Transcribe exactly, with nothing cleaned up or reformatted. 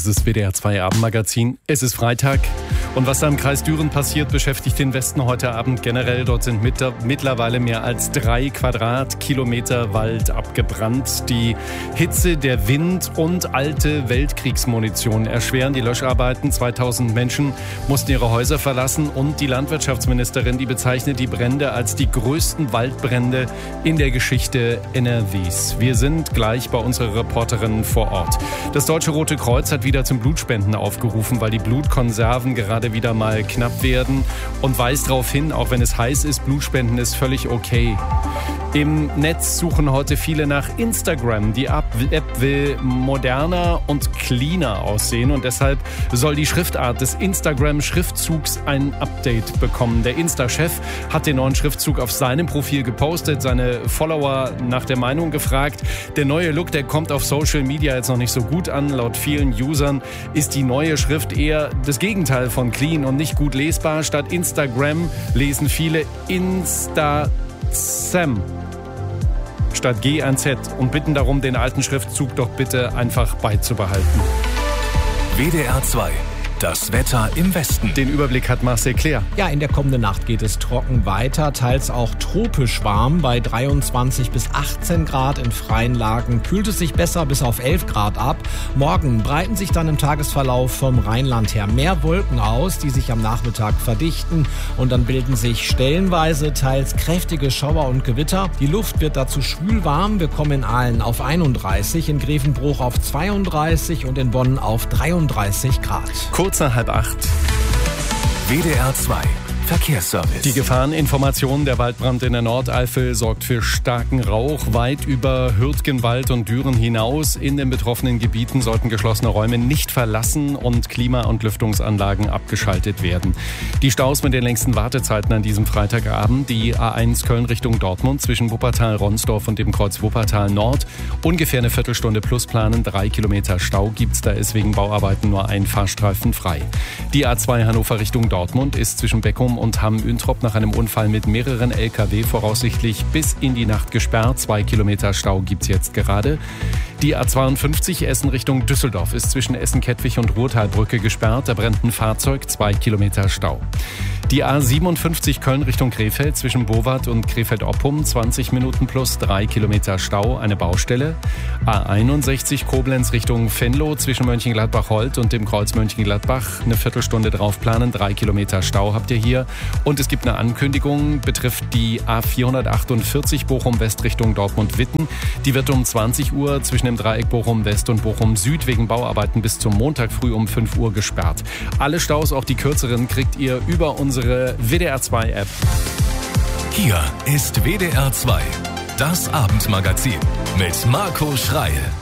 ist das W D R zwei Abendmagazin. Es ist Freitag und was da im Kreis Düren passiert, beschäftigt den Westen heute Abend generell. Dort sind mit, mittlerweile mehr als drei Quadratkilometer Wald abgebrannt. Die Hitze, der Wind und alte Weltkriegsmunition erschweren die Löscharbeiten. zweitausend Menschen mussten ihre Häuser verlassen und die Landwirtschaftsministerin, die bezeichnet die Brände als die größten Waldbrände in der Geschichte N R Ws. Wir sind gleich bei unserer Reporterin vor Ort. Das Deutsche Rote Kreuz hat wieder zum Blutspenden aufgerufen, weil die Blutkonserven gerade wieder mal knapp werden und weist darauf hin, auch wenn es heiß ist, Blutspenden ist völlig okay. Im Netz suchen heute viele nach Instagram. Die App will moderner und cleaner aussehen und deshalb soll die Schriftart des Instagram-Schriftzugs ein Update bekommen. Der Insta-Chef hat den neuen Schriftzug auf seinem Profil gepostet, seine Follower nach der Meinung gefragt. Der neue Look, der kommt auf Social Media jetzt noch nicht so gut an. Laut vielen Usern ist die neue Schrift eher das Gegenteil von clean und nicht gut lesbar. Statt Instagram lesen viele Insta-Sam statt G ein Z und bitten darum, den alten Schriftzug doch bitte einfach beizubehalten. W D R zwei. Das Wetter im Westen. Den Überblick hat Marcel Claire. Ja, in der kommenden Nacht geht es trocken weiter, teils auch tropisch warm. Bei dreiundzwanzig bis achtzehn Grad in freien Lagen kühlt es sich besser bis auf elf Grad ab. Morgen breiten sich dann im Tagesverlauf vom Rheinland her mehr Wolken aus, die sich am Nachmittag verdichten. Und dann bilden sich stellenweise teils kräftige Schauer und Gewitter. Die Luft wird dazu schwül warm. Wir kommen in Aalen auf einunddreißig, in Grevenbruch auf zweiunddreißig und in Bonn auf dreiunddreißig Grad. Kurz nach halb acht. W D R zwei Verkehrsservice. Die Gefahreninformation: Der Waldbrand in der Nordeifel sorgt für starken Rauch. Weit über Hürtgenwald und Düren hinaus in den betroffenen Gebieten sollten geschlossene Räume nicht verlassen und Klima- und Lüftungsanlagen abgeschaltet werden. Die Staus mit den längsten Wartezeiten an diesem Freitagabend: Die A eins Köln Richtung Dortmund zwischen Wuppertal-Ronsdorf und dem Kreuz Wuppertal Nord. Ungefähr eine Viertelstunde plus planen. Drei Kilometer Stau gibt's, da ist wegen Bauarbeiten nur ein Fahrstreifen frei. Die A zwei Hannover Richtung Dortmund ist zwischen Beckum und Hamm-Üntrop nach einem Unfall mit mehreren L K W voraussichtlich bis in die Nacht gesperrt. Zwei Kilometer Stau gibt's jetzt gerade. Die A zweiundfünfzig Essen Richtung Düsseldorf ist zwischen Essen-Kettwig und Ruhrtalbrücke gesperrt. Da brennt ein Fahrzeug, zwei Kilometer Stau. Die A siebenundfünfzig Köln Richtung Krefeld zwischen Bowat und Krefeld-Oppum, zwanzig Minuten plus drei Kilometer Stau, eine Baustelle. A einundsechzig Koblenz Richtung Venlo zwischen Mönchengladbach-Holt und dem Kreuz Mönchengladbach, eine Viertelstunde drauf planen, drei Kilometer Stau habt ihr hier. Und es gibt eine Ankündigung, betrifft die A vierhundertachtundvierzig Bochum-West Richtung Dortmund-Witten. Die wird um zwanzig Uhr zwischen dem Dreieck Bochum-West und Bochum-Süd wegen Bauarbeiten bis zum Montag früh um fünf Uhr gesperrt. Alle Staus, auch die kürzeren, kriegt ihr über unsere W D R zwei App. Hier ist W D R zwei, das Abendmagazin mit Marco Schreil.